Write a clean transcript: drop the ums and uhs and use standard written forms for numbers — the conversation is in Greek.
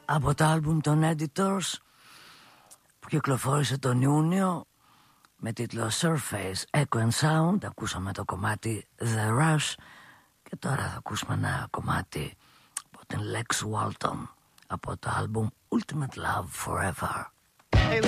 από το άλμπουμ των Editors που κυκλοφόρησε τον Ιούνιο με τίτλο Surface Echo and Sound. Ακούσαμε το κομμάτι The Rush και τώρα θα ακούσουμε ένα κομμάτι από την Lex Walton από το άλμπουμ Ultimate Love Forever.